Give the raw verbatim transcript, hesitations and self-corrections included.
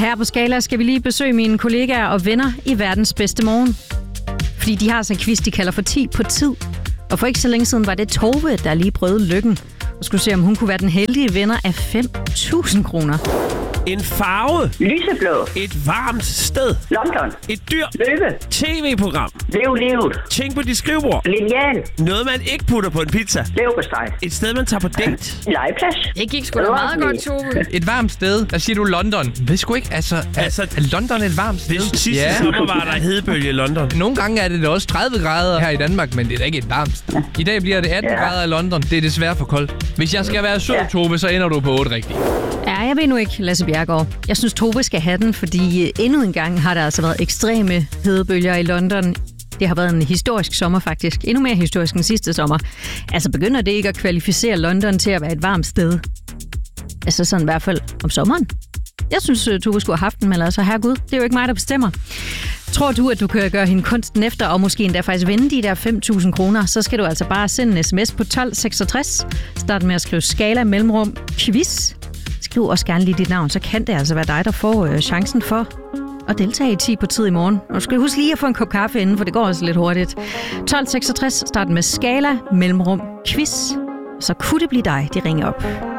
Her på Skala skal vi lige besøge mine kollegaer og venner i verdens bedste morgen. Fordi de har sådan en quiz, de kalder for ti på tid. Og for ikke så længe siden var det Tove, der lige prøvede lykken. Og skulle se, om hun kunne være den heldige vinder af fem tusind kroner. En farve. Lyseblå. Et varmt sted. London. Et dyr. Løve. T V-program. Lev livet. Ting på dit skrivebord. Lineal. Noget, man ikke putter på en pizza. Leverpostej. Et sted, man tager på date. Legeplads. Det gik sgu da meget godt, Tove. Et varmt sted. Der siger du London. Det er sgu ikke, altså... Er, Altså- er London et varmt sted? Det sidste Ja. sommer var der hedebølge i London. Nogle gange er det da også tredive grader her i Danmark, men det er da ikke et varmt sted. I dag bliver det atten Ja. grader i London. Det er desværre for koldt. Hvis jeg skal være sød, Ja. Tove, så ender du på otte rigtigt. Ja, jeg ved nu ikke, Lasse Bjerregaard. Jeg synes, Tove skal have den, fordi endnu en gang har der altså været ekstreme hedebølger i London. Det har været en historisk sommer faktisk. Endnu mere historisk end sidste sommer. Altså begynder det ikke at kvalificere London til at være et varmt sted? Altså sådan i hvert fald om sommeren. Jeg synes, Tove skulle have haft den, men altså herregud, det er jo ikke mig, der bestemmer. Tror du, at du kan gøre hende kunsten efter, og måske endda faktisk vinde de der fem tusind kroner, så skal du altså bare sende en sms på tolv seksogtres. Start med at skrive Skala mellemrum quiz. Skriv også gerne lige dit navn, så kan det altså være dig, der får øh, chancen for at deltage i ti på tid i morgen. Og du skal huske lige at få en kop kaffe inden, for det går også lidt hurtigt. tolv seksogtres, start med Skala mellemrum quiz. Så kunne det blive dig, de ringer op.